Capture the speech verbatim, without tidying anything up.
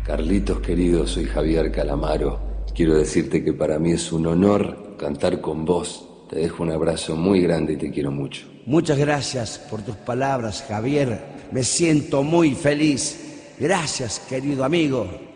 Carlitos querido, soy Javier Calamaro. Quiero decirte que para mí es un honor cantar con vos. Te dejo un abrazo muy grande y te quiero mucho. Muchas gracias por tus palabras, Javier. Me siento muy feliz. Gracias, querido amigo.